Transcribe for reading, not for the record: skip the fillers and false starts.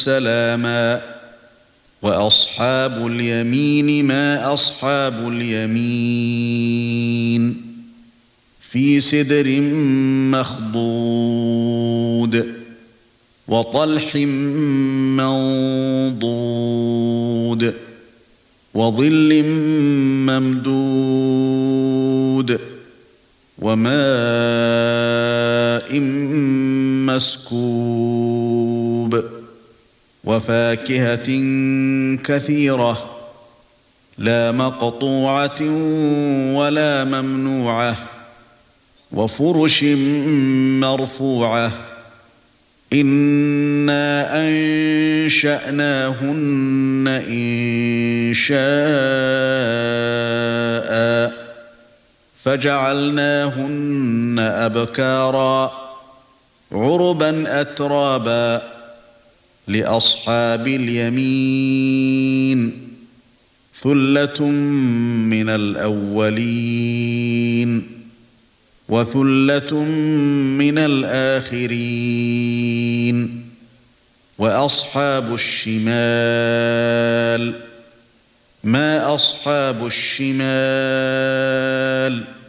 سلاما وأصحاب اليمين ما أصحاب اليمين في سدر مخضود وطلح منضود وظل ممدود وماء مسكوب وفاكهة كثيرة لا مقطوعة ولا ممنوعة وفرش مرفوعة إنا أنشأناهن إنشاء فجعلناهن أبكارا عربا أترابا لأصحاب اليمين ثلة من الأولين وثلة من الآخرين وأصحاب الشمال ما أصحاب الشمال